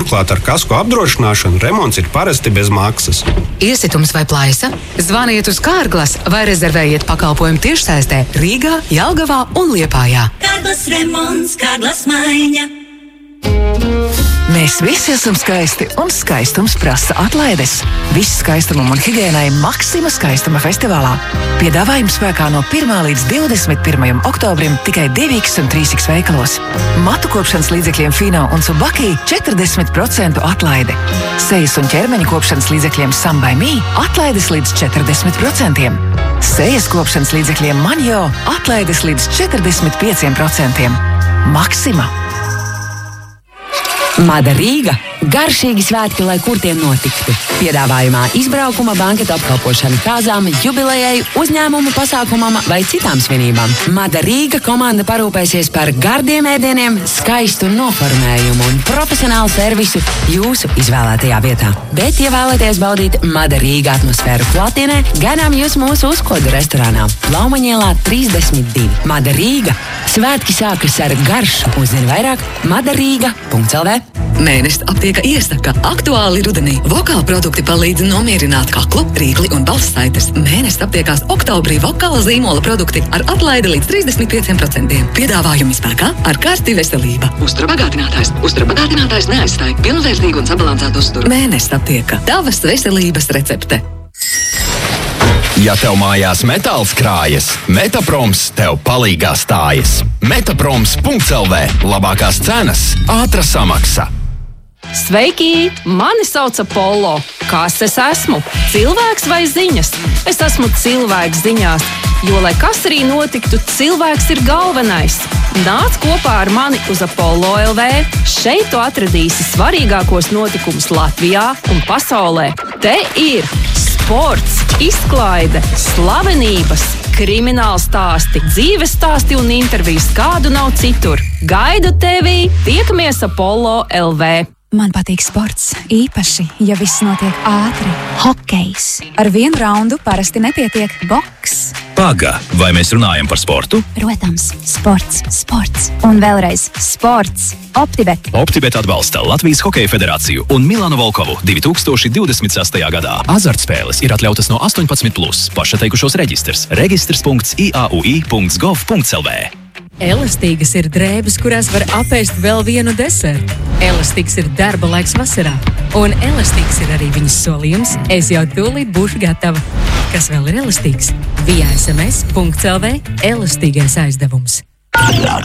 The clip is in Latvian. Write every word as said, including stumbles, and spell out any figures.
Turklāt ar kasko apdrošināšanu remonts ir parasti bez maksas. Iesitums vai plaisa? Zvaniet uz Kārglas vai rezervējiet pakalpojumu tiešsaistē Rīgā, Jelgavā un Liepājā. Kārglas remonts, Kārglas maiņa. Mēs visi esam skaisti, un skaistums prasa atlaides. Viss skaistumam un higiēnai Maxima skaistuma festivālā. Piedāvājums spēkā no pirmā līdz divdesmit pirmajam oktobrim tikai divi iks un trīs iks veikalos. Matu kopšanas līdzekļiem Fino un Subaki četrdesmit procentu atlaide. Sejas un ķermeņa kopšanas līdzekļiem Samba by Me atlaides līdz četrdesmit procentiem. Sejas kopšanas līdzekļiem Manjo atlaides līdz četrdesmit pieciem procentiem. Maxima. Mada Rīga – garšīgi svētki, lai kur tie notiktu. Piedāvājumā izbraukuma, banketa apkalpošana kāzām, jubilejai, uzņēmumu pasākumam vai citām svinībām. Mada Rīga komanda parūpēsies par gardiem ēdieniem, skaistu noformējumu un profesionālu servisu jūsu izvēlētajā vietā. Bet, ja vēlaties baudīt Mada Rīga atmosfēru klātienē, gaidām jūs mūsu uzkodu restorānā Laumaņielā trīsdesmit divi. Mada Rīga – svētki sākas ar garšu. Uzzini vairāk madarīga punkts el vē. Mēnesis aptieka iesaka aktuāli rudenī. Vokāla produkti palīdz nomierināt kaklu, rīkli un balssaites. Mēnesis aptiekās oktobrī vokāla zīmola produkti ar atlaidi līdz trīsdesmit pieciem procentiem. Piedāvājumi spēkā ar kārsti veselība. Uztura bagātinātājs. Uztura bagātinātājs neaizstāja pilnvērtīgu un sabalansētu uzturu. Mēnesis aptieka. Tavas veselības recepte. Ja tev mājās metāls krājas, Metaproms tev palīgā stājas. Metaproms punkts el vē. Labākās cenas, ātra samaksa. Sveiki! Mani sauc Apollo. Kas es esmu? Cilvēks vai ziņas? Es esmu cilvēks ziņās, jo, lai kas arī notiktu, cilvēks ir galvenais. Nāc kopā ar mani uz Apollo punkt el vē. Šeit tu atradīsi svarīgākos notikumus Latvijā un pasaulē. Te ir sports, izklaide, slavenības, krimināla stāsti, dzīves stāsti un intervijas, kādu nav citur. Gaidu tevi! Tiekamies Apollo punkt el vē. Man patīk sports, īpaši, ja viss notiek ātri. Hokejs. Ar vienu raundu parasti nepietiek boks. Paga, vai mēs runājam par sportu? Protams, sports, sports un vēlreiz sports. Optibet. Optibet atbalsta Latvijas Hokeja federāciju un Milānu Volkovu divi tūkstoši divdesmit sestajā gadā. Azartspēles ir atļautas no astoņpadsmit plus. Pašateikušos reģistrs. Reģistrs punkts i a u i punkts gov punkts el vē. Elastīgas ir drēbes, kurās var apēst vēl vienu desertu. Elastīgs ir darba laiks vasarā. Un elastīgs ir arī viņas solījums. Es jau tūlīt būšu gatava. Kas vēl ir elastīgs? via es em es punkts el vē. Elastīgais aizdevums.